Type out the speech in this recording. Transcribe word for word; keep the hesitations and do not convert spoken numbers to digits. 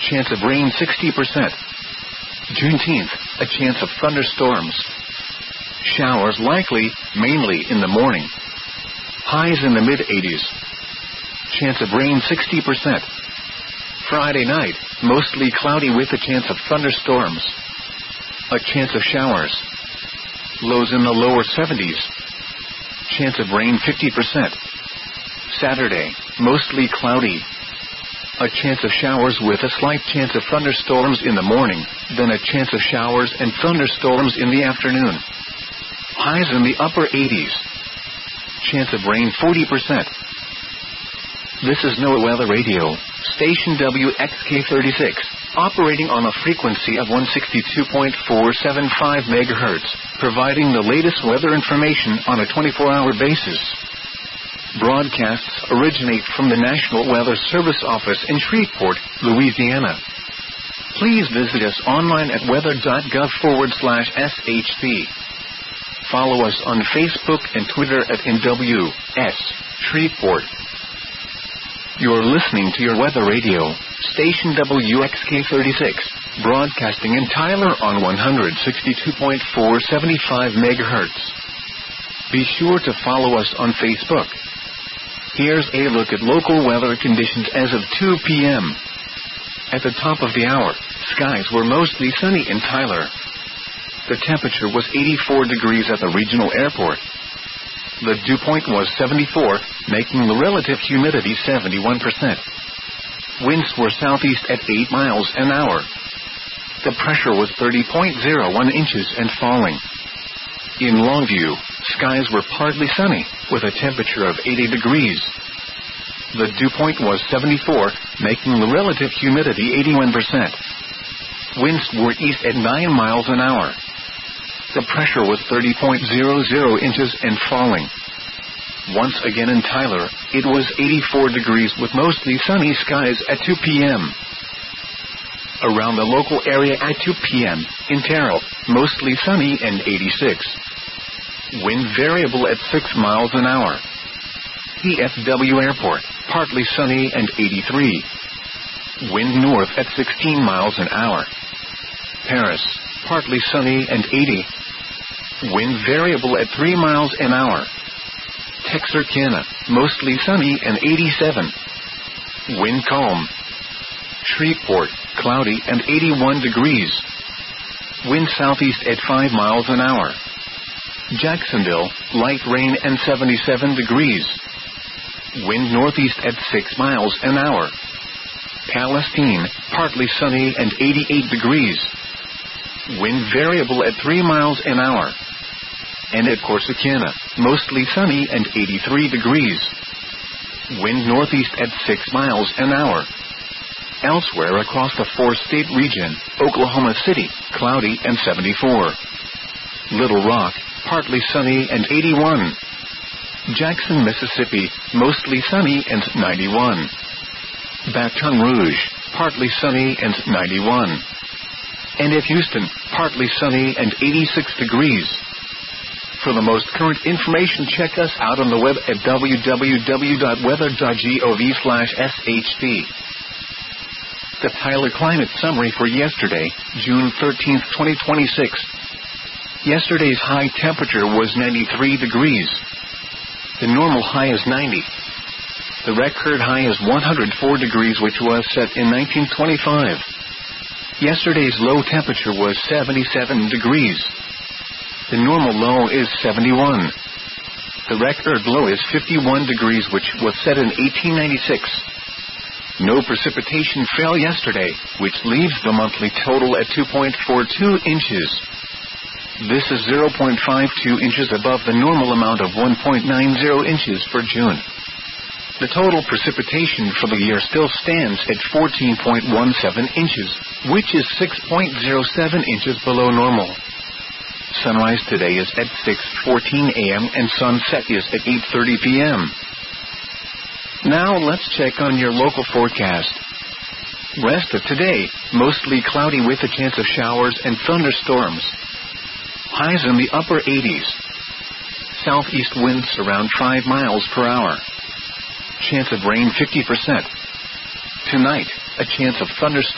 chance of rain sixty percent. Juneteenth, a chance of thunderstorms. Showers likely, mainly in the morning. Highs in the mid eighties. Chance of rain sixty percent. Friday night, mostly cloudy with a chance of thunderstorms. A chance of showers. Lows in the lower seventies. Chance of rain fifty percent. Saturday, mostly cloudy. A chance of showers with a slight chance of thunderstorms in the morning, then a chance of showers and thunderstorms in the afternoon. Highs in the upper eighties. Chance of rain forty percent. This is NOAA Weather Radio, station W X K thirty-six, operating on a frequency of one sixty-two point four seven five megahertz, providing the latest weather information on a twenty-four hour basis. Broadcasts originate from the National Weather Service office in Shreveport, Louisiana. Please visit us online at weather.gov forward slash SHP. Follow us on Facebook and Twitter at N W S Shreveport. You're listening to your weather radio, station W X K thirty-six, broadcasting in Tyler on one sixty-two point four seven five megahertz. Be sure to follow us on Facebook. Here's a look at local weather conditions as of two p.m. At the top of the hour, skies were mostly sunny in Tyler. The temperature was eighty-four degrees at the regional airport. The dew point was seventy-four, making the relative humidity seventy-one percent. Winds were southeast at eight miles an hour. The pressure was thirty point zero one inches and falling. In Longview, skies were partly sunny, with a temperature of eighty degrees. The dew point was seventy-four, making the relative humidity eighty-one percent. Winds were east at nine miles an hour. The pressure was thirty point zero zero inches and falling. Once again in Tyler, it was eighty-four degrees with mostly sunny skies at two p.m. Around the local area at two p.m., in Terrell, mostly sunny and eighty-six. Wind variable at six miles an hour. D F W Airport, partly sunny and eighty-three. Wind north at sixteen miles an hour. Paris, partly sunny and eighty. Wind variable at three miles an hour. Texarkana, mostly sunny and eighty-seven. Wind calm. Shreveport, cloudy and eighty-one degrees. Wind southeast at five miles an hour. Jacksonville, light rain and seventy-seven degrees. Wind northeast at six miles an hour. Palestine, partly sunny and eighty-eight degrees. Wind variable at three miles an hour. And at Corsicana, mostly sunny and eighty-three degrees. Wind northeast at six miles an hour. Elsewhere across the four-state region, Oklahoma City, cloudy and seventy-four. Little Rock, partly sunny and eighty-one. Jackson, Mississippi, mostly sunny and ninety-one. Baton Rouge, partly sunny and ninety-one. And at Houston, partly sunny and eighty-six degrees. For the most current information, check us out on the web at w w w dot weather dot gov slash S H P. The Tyler Climate Summary for yesterday, June thirteenth, twenty twenty-six. Yesterday's high temperature was ninety-three degrees. The normal high is ninety. The record high is one hundred four degrees, which was set in nineteen twenty-five. Yesterday's low temperature was seventy-seven degrees. The normal low is seventy-one. The record low is fifty-one degrees, which was set in eighteen ninety-six. No precipitation fell yesterday, which leaves the monthly total at two point four two inches. This is zero point five two inches above the normal amount of one point nine zero inches for June. The total precipitation for the year still stands at fourteen point one seven inches, which is six point zero seven inches below normal. Sunrise today is at six fourteen a.m. and sunset is at eight thirty p.m. Now let's check on your local forecast. Rest of today, mostly cloudy with a chance of showers and thunderstorms. Highs in the upper eighties. Southeast winds around five miles per hour. Chance of rain fifty percent. Tonight, a chance of thunderstorms.